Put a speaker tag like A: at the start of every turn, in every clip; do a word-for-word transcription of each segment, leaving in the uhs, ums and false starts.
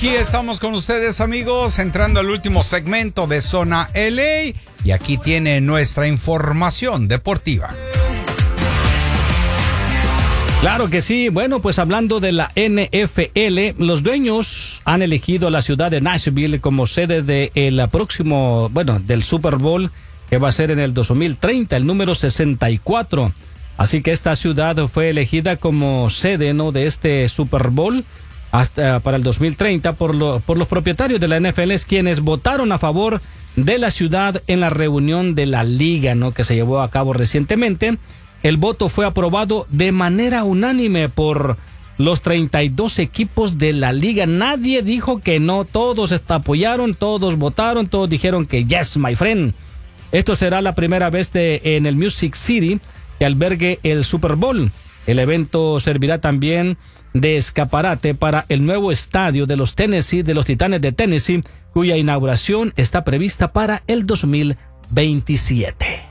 A: Aquí estamos con ustedes, amigos, entrando al último segmento de Zona L A y aquí tiene nuestra información deportiva.
B: Claro que sí. Bueno, pues hablando de la N F L, los dueños han elegido la ciudad de Nashville como sede del próximo, bueno, del Super Bowl que va a ser en el dos mil treinta, el número sesenta y cuatro. Así que esta ciudad fue elegida como sede, ¿no?, de este Super Bowl hasta para el dos mil treinta por, lo, por los propietarios de la N F L, quienes votaron a favor de la ciudad en la reunión de la liga, ¿no?, que se llevó a cabo recientemente. El voto fue aprobado de manera unánime por los treinta y dos equipos de la liga. Nadie dijo que no, todos apoyaron, todos votaron, todos dijeron que yes, my friend. Esto será la primera vez de, en el Music City que albergue el Super Bowl. El evento servirá también de escaparate para el nuevo estadio de los Tennessee, de los Titanes de Tennessee, cuya inauguración está prevista para el dos mil veintisiete.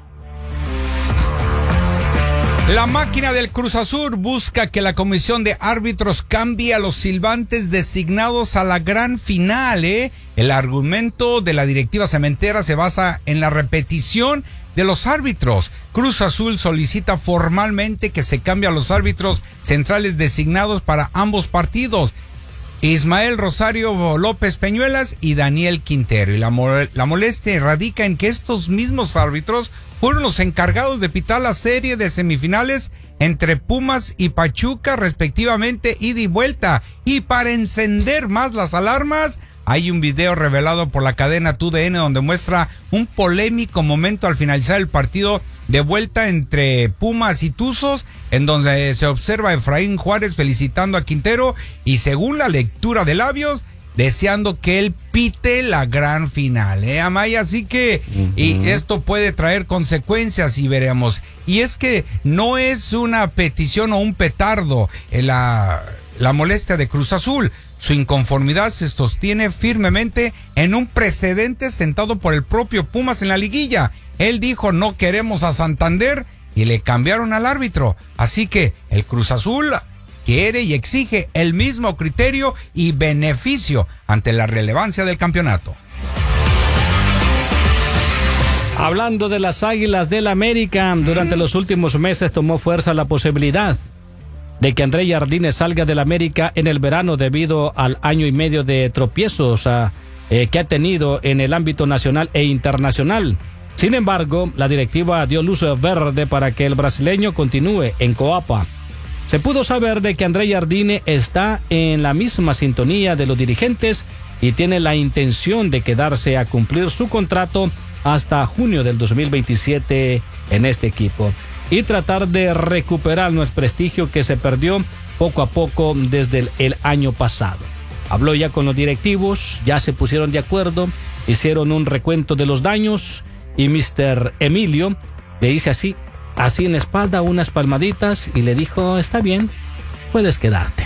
A: La máquina del Cruz Azul busca que la comisión de árbitros cambie a los silbantes designados a la gran final, ¿eh? El argumento de la directiva cementera se basa en la repetición de los árbitros. Cruz Azul solicita formalmente que se cambie a los árbitros centrales designados para ambos partidos, Ismael Rosario López Peñuelas y Daniel Quintero. Y la, mo- la molestia radica en que estos mismos árbitros fueron los encargados de pitar la serie de semifinales entre Pumas y Pachuca, respectivamente, ida y vuelta. Y para encender más las alarmas, hay un video revelado por la cadena T U D N donde muestra un polémico momento al finalizar el partido de vuelta entre Pumas y Tuzos, en donde se observa a Efraín Juárez felicitando a Quintero y, según la lectura de labios, deseando que él pite la gran final, ¿eh, Amaya? Así que, uh-huh. y esto puede traer consecuencias y veremos. Y es que no es una petición o un petardo eh, la, la molestia de Cruz Azul. Su inconformidad se sostiene firmemente en un precedente sentado por el propio Pumas en la liguilla. Él dijo: no queremos a Santander, y le cambiaron al árbitro. Así que el Cruz Azul quiere y exige el mismo criterio y beneficio ante la relevancia del campeonato.
B: Hablando de las Águilas del América, durante los últimos meses tomó fuerza la posibilidad de que André Jardine salga del América en el verano debido al año y medio de tropiezos uh, eh, que ha tenido en el ámbito nacional e internacional. Sin embargo, la directiva dio luz verde para que el brasileño continúe en Coapa. Se pudo saber de que André Jardine está en la misma sintonía de los dirigentes y tiene la intención de quedarse a cumplir su contrato hasta junio del dos mil veintisiete en este equipo y tratar de recuperar nuestro prestigio que se perdió poco a poco desde el, el año pasado. Habló ya con los directivos, ya se pusieron de acuerdo, hicieron un recuento de los daños y mister Emilio le dice así, así en la espalda, unas palmaditas, y le dijo: está bien, puedes quedarte.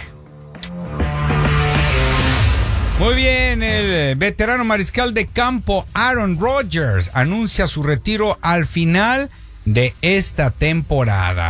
A: Muy bien, el veterano mariscal de campo Aaron Rodgers anuncia su retiro al final de esta temporada.